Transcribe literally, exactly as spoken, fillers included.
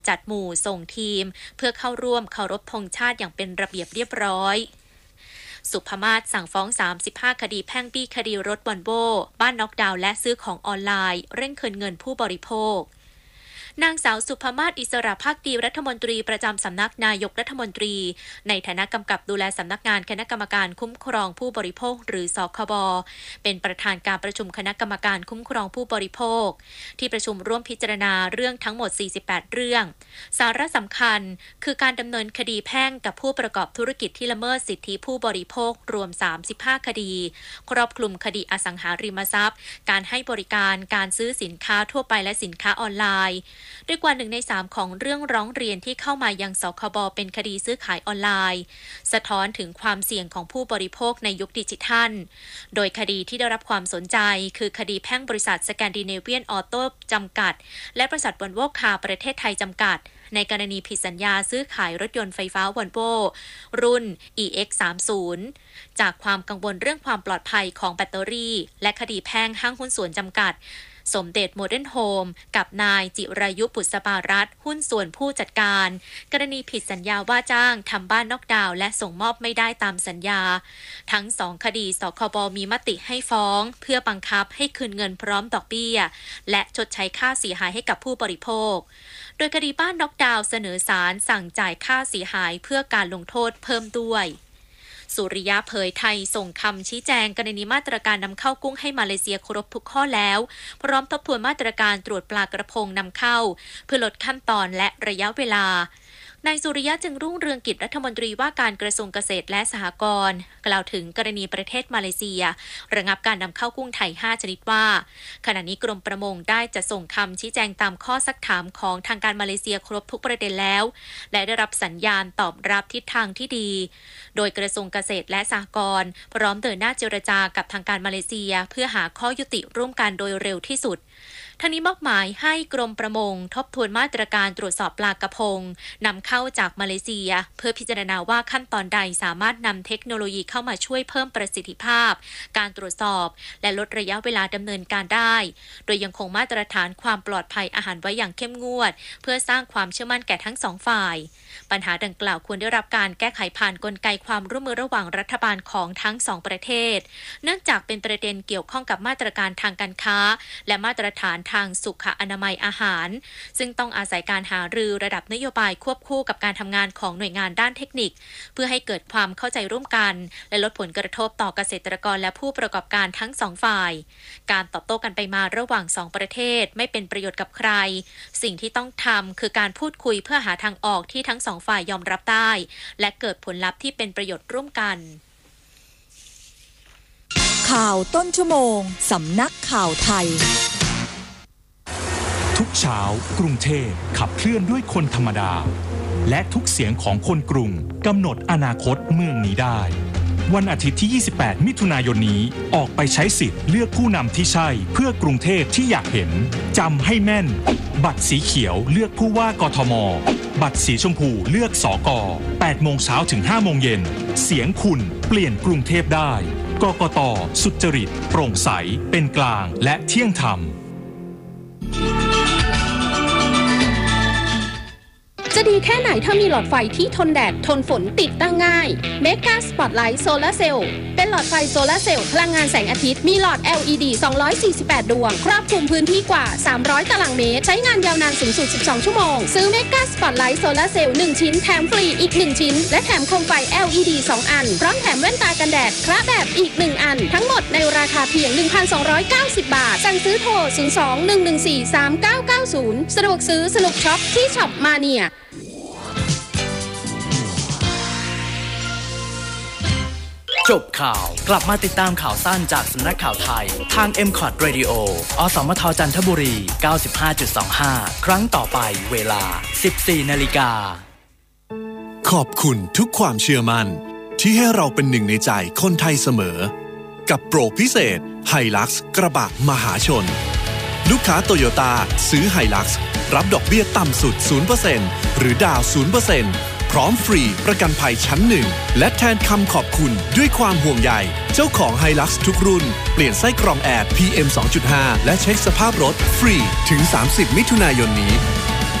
จัดหมู่ส่งทีมเพื่อเข้าร่วมเคารพธงชาติอย่างเป็นระเบียบเรียบร้อยสุภมาศสั่งฟ้องสามสิบห้าคดีแพ่งปี้คดีรถวอลโว่บ้านน็อกดาวน์และซื้อของออนไลน์เร่งคืนเงินผู้บริโภคนางสาวสุภมาศอิสระภักดีรัฐมนตรีประจำสำนักนายกรัฐมนตรีในฐานะกำกับดูแลสำนักงานคณะกรรมการคุ้มครองผู้บริโภคหรือสคบเป็นประธานการประชุมคณะกรรมการคุ้มครองผู้บริโภคที่ประชุมร่วมพิจารณาเรื่องทั้งหมดสี่สิบแปดเรื่องสาระสำคัญคือการดำเนินคดีแพ่งกับผู้ประกอบธุรกิจที่ละเมิดสิทธิผู้บริโภครวมสามสิบห้าคดีครอบคลุมคดีอสังหาริมทรัพย์การให้บริการการซื้อสินค้าทั่วไปและสินค้าออนไลน์ด้วยกว่าหนึ่งในสามของเรื่องร้องเรียนที่เข้ามายังสคบเป็นคดีซื้อขายออนไลน์สะท้อนถึงความเสี่ยงของผู้บริโภคในยุคดิจิทัลโดยคดีที่ได้รับความสนใจคือคดีแพ่งบริษัทสแกนดิเนเวียนออโต้จำกัดและบริษัทวอลโว่คาร์ประเทศไทยจำกัดในกรณีผิดสัญญาซื้อขายรถยนต์ไฟฟ้าวอลโว่รุ่น อี เอ็กซ์ สามสิบ จากความกังวลเรื่องความปลอดภัยของแบตเตอรี่และคดีแพ่งห้างหุ้นส่วนจำกัดสมเด็จโมเดิร์นโฮมกับนายจิรายุปุษปารัตน์หุ้นส่วนผู้จัดการกรณีผิดสัญญาว่าจ้างทำบ้านน็อกดาวน์และส่งมอบไม่ได้ตามสัญญาทั้งสองคดีสคบมีมติให้ฟ้องเพื่อบังคับให้คืนเงินพร้อมดอกเบี้ยและชดใช้ค่าเสียหายให้กับผู้บริโภคโดยคดีบ้านน็อกดาวน์เสนอศาลสั่งจ่ายค่าเสียหายเพื่อการลงโทษเพิ่มด้วยสุริยะเผยไทยส่งคำชี้แจงกรณีมาตรการนำเข้ากุ้งให้มาเลเซียครบทุกข้อแล้วพร้อมทบทวนมาตรการตรวจปลากระพงนำเข้าเพื่อลดขั้นตอนและระยะเวลานายสุริยะจึงรุ่งเรืองกิจรัฐมนตรีว่าการกระทรวงเกษตรและสหกรณ์กล่าวถึงกรณีประเทศมาเลเซียระงับการนำเข้ากุ้งไทยห้าชนิดว่าขณะนี้กรมประมงได้จะส่งคำชี้แจงตามข้อซักถามของทางการมาเลเซียครบทุกประเด็นแล้วและได้รับสัญญาณตอบรับทิศทางที่ดีโดยกระทรวงเกษตรและสหกรณ์พร้อมเดินหน้าเจรจากับทางการมาเลเซียเพื่อหาข้อยุติร่วมกันโดยเร็วที่สุดทั้งนี้มอบหมายให้กรมประมงทบทวนมาตรการตรวจสอบปลากระพงนำเข้าจากมาเลเซียเพื่อพิจารณาว่าขั้นตอนใดสามารถนำเทคโนโลยีเข้ามาช่วยเพิ่มประสิทธิภาพการตรวจสอบและลดระยะเวลาดำเนินการได้โดยยังคงมาตรฐานความปลอดภัยอาหารไว้อย่างเข้มงวดเพื่อสร้างความเชื่อมั่นแก่ทั้งสองฝ่ายปัญหาดังกล่าวควรได้รับการแก้ไขผ่านกลไกความร่วมมือระหว่างรัฐบาลของทั้งสองประเทศเนื่องจากเป็นประเด็นเกี่ยวข้องกับมาตรการทางการค้าและมาตรฐานทางสุขอนามัยอาหารซึ่งต้องอาศัยการหารือระดับนโยบายควบคู่กับการทำงานของหน่วยงานด้านเทคนิคเพื่อให้เกิดความเข้าใจร่วมกันและลดผลกระทบต่อเกษตรกรและผู้ประกอบการทั้งสองฝ่ายการตอบโต้กันไปมาระหว่างสองประเทศไม่เป็นประโยชน์กับใครสิ่งที่ต้องทำคือการพูดคุยเพื่อหาทางออกที่ทั้งสองฝ่ายยอมรับได้และเกิดผลลัพธ์ที่เป็นประโยชน์ร่วมกันข่าวต้นชั่วโมงสำนักข่าวไทยทุกเช้ากรุงเทพขับเคลื่อนด้วยคนธรรมดาและทุกเสียงของคนกรุงกำหนดอนาคตเมืองนี้ได้วันอาทิตย์ที่ยี่สิบแปดมิถุนายนนี้ออกไปใช้สิทธิ์เลือกผู้นำที่ใช่เพื่อกรุงเทพที่อยากเห็นจำให้แม่นบัตรสีเขียวเลือกผู้ว่ากทมบัตรสีชมพูเลือกสก แปดโมงเช้าถึงห้าโมงเย็นเสียงคุณเปลี่ยนกรุงเทพได้กกต.สุจริตโปร่งใสเป็นกลางและเที่ยงธรรมจะดีแค่ไหนถ้ามีหลอดไฟที่ทนแดดทนฝนติดตั้งง่าย Mega Spotlight Solar Cell เป็นหลอดไฟโซลาร์เซลล์พลังงานแสงอาทิตย์มีหลอด แอล อี ดี สองร้อยสี่สิบแปด ดวงครอบคลุมพื้นที่กว่าสามร้อยตารางเมตรใช้งานยาวนานสูงสุดสิบสองชั่วโมงซื้อ Mega Spotlight Solar Cell หนึ่งชิ้นแถมฟรีอีกหนึ่งชิ้นและแถมโคมไฟ แอล อี ดี สองอันพร้อมแถมแว่นตากันแดดคระแบบอีกหนึ่งอันทั้งหมดในราคาเพียง หนึ่งพันสองร้อยเก้าสิบ บาทสั่งซื้อโทรศูนย์ สอง หนึ่ง หนึ่ง สี่ สาม เก้า เก้า ศูนย์สะดวกซื้อสนุกช็อปที่ช็อปมาเนียจบข่าวกลับมาติดตามข่าวสั้นจากสำนักข่าวไทยทาง เอ็ม คอท Radio อสมทจันทบุรี เก้าสิบห้าจุดสองห้า ครั้งต่อไปเวลา สิบสี่นาฬิกาขอบคุณทุกความเชื่อมั่นที่ให้เราเป็นหนึ่งในใจคนไทยเสมอกับโปรพิเศษ Hilux กระบะมหาชนลูกค้าโตโยต้าซื้อ Hilux รับดอกเบี้ยต่ำสุด ศูนย์เปอร์เซ็นต์ หรือดาว ศูนย์เปอร์เซ็นต์พร้อมฟรีประกันภัยชั้นหนึ่งและแทนคำขอบคุณด้วยความห่วงใยเจ้าของ Hilux ทุกรุ่นเปลี่ยนไส้กรองแอร์ พี เอ็ม สองจุดห้า และเช็คสภาพรถฟรีถึงสามสิบมิถุนายนนี้